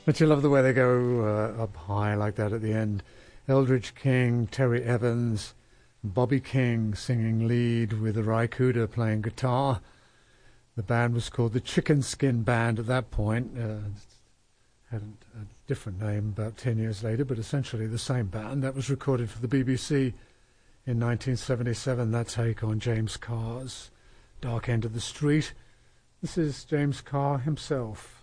But you love the way they go up high like that at the end. Eldridge King, Terry Evans, Bobby King singing lead with Ry Cooder playing guitar. The band was called the Chicken Skin Band at that point. Had a different name about 10 years later, but essentially the same band. That was recorded for the BBC in 1977, that take on James Carr's Dark End of the Street. This is James Carr himself.